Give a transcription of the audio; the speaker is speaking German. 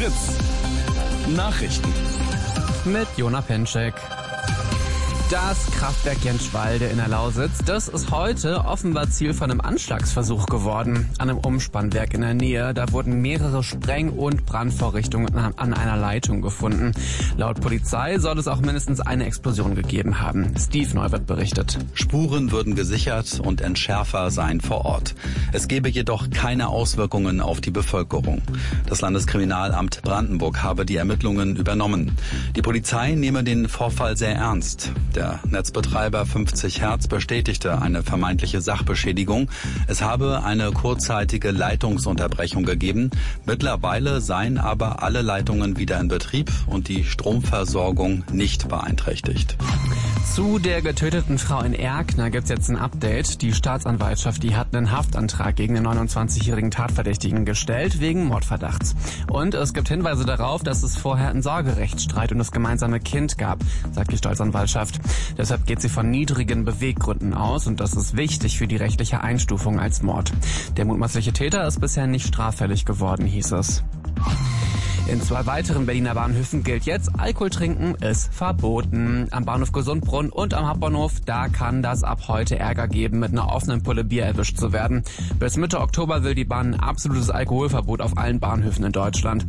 Fritz. Nachrichten. Mit Jona Penczek. Das Kraftwerk Jentschwalde in der Lausitz, das ist heute offenbar Ziel von einem Anschlagsversuch geworden. An einem Umspannwerk in der Nähe, da wurden mehrere Spreng- und Brandvorrichtungen an einer Leitung gefunden. Laut Polizei soll es auch mindestens eine Explosion gegeben haben. Steve Neuwirth berichtet. Spuren würden gesichert und Entschärfer seien vor Ort. Es gebe jedoch keine Auswirkungen auf die Bevölkerung. Das Landeskriminalamt Brandenburg habe die Ermittlungen übernommen. Die Polizei nehme den Vorfall sehr ernst. Der Netzbetreiber 50 Hertz bestätigte eine vermeintliche Sachbeschädigung. Es habe eine kurzzeitige Leitungsunterbrechung gegeben. Mittlerweile seien aber alle Leitungen wieder in Betrieb und die Stromversorgung nicht beeinträchtigt. Zu der getöteten Frau in Erkner gibt's jetzt ein Update. Die Staatsanwaltschaft, die hat einen Haftantrag gegen den 29-jährigen Tatverdächtigen gestellt, wegen Mordverdachts. Und es gibt Hinweise darauf, dass es vorher einen Sorgerechtsstreit um das gemeinsame Kind gab, sagt die Staatsanwaltschaft. Deshalb geht sie von niedrigen Beweggründen aus und das ist wichtig für die rechtliche Einstufung als Mord. Der mutmaßliche Täter ist bisher nicht straffällig geworden, hieß es. In 2 weiteren Berliner Bahnhöfen gilt jetzt, Alkohol trinken ist verboten. Am Bahnhof Gesundbrunnen und am Hauptbahnhof, da kann das ab heute Ärger geben, mit einer offenen Pulle Bier erwischt zu werden. Bis Mitte Oktober will die Bahn ein absolutes Alkoholverbot auf allen Bahnhöfen in Deutschland.